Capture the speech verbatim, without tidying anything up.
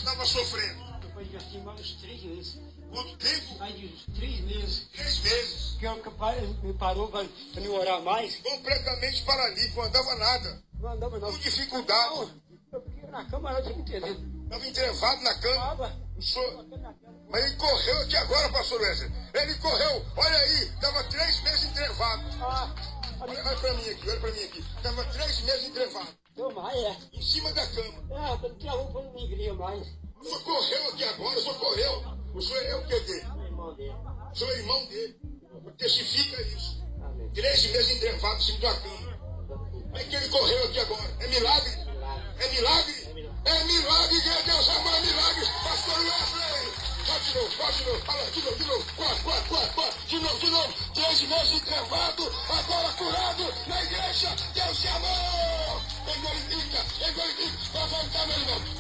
estava sofrendo? Depois já tinha mais uns três meses. Quanto tempo? Mais de uns três meses. Três meses. Que eu, que me parou para não orar mais. Completamente paralítico, não andava nada. Não andava não. Com dificuldade. Não, eu fiquei na cama, eu tinha que entender. Estava entrevado na cama. Água. O senhor... Mas ele correu aqui agora, pastor Wesley. Ele correu, olha aí, estava três meses entrevado. Ah, olha, olha para mim aqui, olha para mim aqui. Estava três meses entrevado. Eu mais, é. Em cima da cama. É, eu não tinha roupa, não me igreja mais. O senhor correu aqui agora, o senhor correu. O senhor é o que dele? O irmão dele. O senhor é irmão dele. Testifica isso. Amém. Três meses entrevado em cima da cama. É que ele correu aqui agora. É milagre? É milagre? É milagre, Deus amor, é milagre. Pastor Wesley. Vai de novo, vai de novo. Fala de novo, de novo. Quatro, quatro, quatro, quatro. De novo, de novo. Três meses entrevado, agora curado na igreja. Deus te amou. Ele glorifica, ele glorifica. Vai voltar, meu irmão.